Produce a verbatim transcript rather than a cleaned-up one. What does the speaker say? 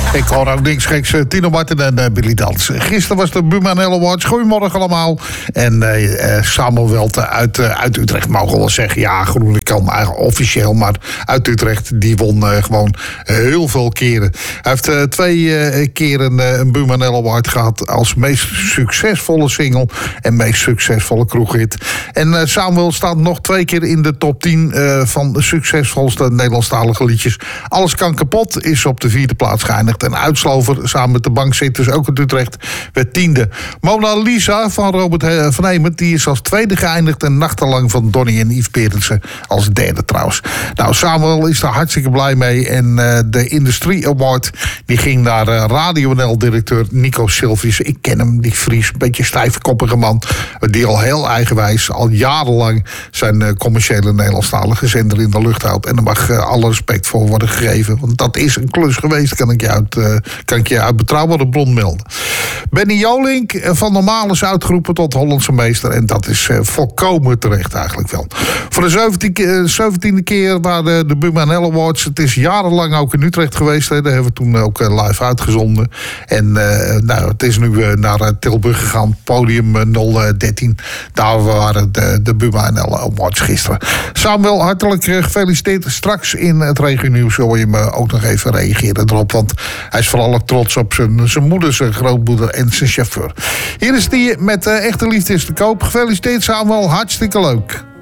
Ik hoor ook niks geks. Tino Martin en uh, Billy Dans. Gisteren was de Buma en Elle Awards. Goedemorgen allemaal. En uh, Samuel Welte uit, uh, uit Utrecht, mogen we wel zeggen. Ja, Groene kan eigenlijk officieel. Maar uit Utrecht, die won uh, gewoon heel veel keren. Hij heeft uh, twee uh, keren uh, een Buma en Elle Award gehad als meest succesvolle single en meest succesvolle kroeghit. En uh, Samuel staat nog twee keer in de top tien uh, van de succesvolste Nederlandstalige liedjes. Alles kan kapot is op de vierde plaats geëindigd. En Uitslover, samen met de bankzitters, ook uit Utrecht, werd tiende. Mona Lisa van Robert van Hemert, die is als tweede geëindigd. En Nachtenlang van Donnie en Yves Berendsen als derde trouwens. Nou, Samuel is daar hartstikke blij mee. En uh, de Industrie Award, die ging naar uh, Radio N L-directeur Nico Silvius. Ik ken hem, die Fries, een beetje stijfkoppige man. Die al heel eigenwijs, al jarenlang zijn uh, commerciële Nederlandstalige zender in de lucht houdt. En daar mag uh, alle respect voor worden gegeven. Want dat is een klus geweest, kan ik je uit, uh, kan ik je uit betrouwbare bron melden. Benny Jolink van Normaal is uitgeroepen tot Hollandse meester. En dat is uh, volkomen terecht eigenlijk wel. Voor de zeventiende keer waren de Buma en Elle Awards. Het is jarenlang ook in Utrecht geweest. Hè. Daar hebben we toen ook uh, live uitgezonden. En uh, nou, het is nu uh, naar uh, Tilburg gegaan. Podium uh, nul dertien. Daar waren de, de Buma en Elle Awards gisteren. Samuel, hartelijk uh, gefeliciteerd. Straks in het regionieuws hoor je me ook nog even reageren erop. Want hij is vooral ook trots op zijn, zijn moeder, zijn grootmoeder en zijn chauffeur. Hier is die met uh, Echte Liefde is te koop. Gefeliciteerd Samuel, hartstikke leuk.